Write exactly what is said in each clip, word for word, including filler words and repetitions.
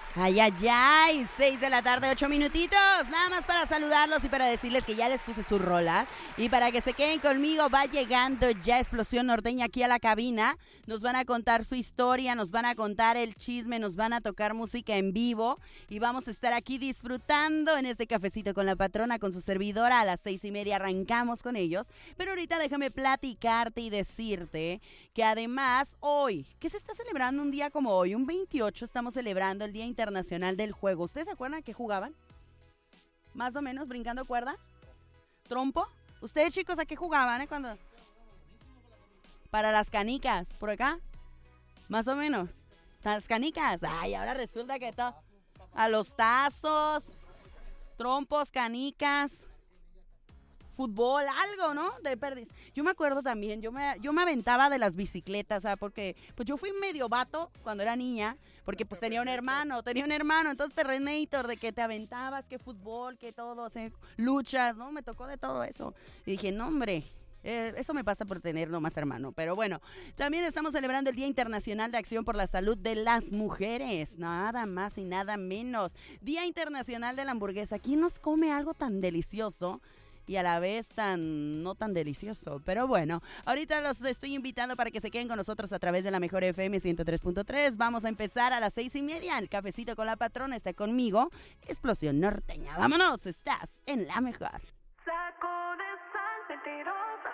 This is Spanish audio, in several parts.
Ay, ay, ay, seis de la tarde, ocho minutitos, nada más para saludarlos y para decirles que ya les puse su rola y para que se queden conmigo. Va llegando ya Explosión Norteña aquí a la cabina, nos van a contar su historia, nos van a contar el chisme, nos van a tocar música en vivo y vamos a estar aquí disfrutando en este cafecito con la patrona, con su servidora. A las seis y media arrancamos con ellos, pero ahorita déjame platicarte y decirte que además hoy, que se está celebrando un día como hoy, un veintiocho, estamos celebrando el Día Internacional del Juego. ¿Ustedes se acuerdan que jugaban? Más o menos, brincando cuerda, trompo. ¿Ustedes, chicos, a qué jugaban, eh? Cuando... Para las canicas, por acá, más o menos. Las canicas. Ay, ahora resulta que todo. A los tazos, trompos, canicas, fútbol, algo, ¿no? De perdiz. Yo me acuerdo también, yo me, yo me aventaba de las bicicletas, ¿sabes? Porque pues yo fui medio vato cuando era niña, porque pues tenía un hermano, tenía un hermano, entonces Terrenator, de que te aventabas, que fútbol, que todo, o sea, luchas, ¿no? Me tocó de todo eso. Y dije, no, hombre, eh, eso me pasa por tener nomás hermano. Pero bueno, también estamos celebrando el Día Internacional de Acción por la Salud de las Mujeres, nada más y nada menos. Día Internacional de la Hamburguesa. ¿Quién nos come algo tan delicioso y a la vez tan no tan delicioso? Pero bueno, ahorita los estoy invitando para que se queden con nosotros a través de la Mejor F M ciento tres punto tres. Vamos a empezar a las seis y media. El cafecito con la patrona está conmigo. Explosión Norteña. Vámonos, estás en la mejor. Saco de sal mentirosa.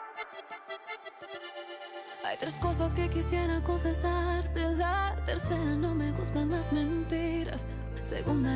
Hay tres cosas que quisiera confesarte. La tercera, no me gustan las mentiras. Segunda,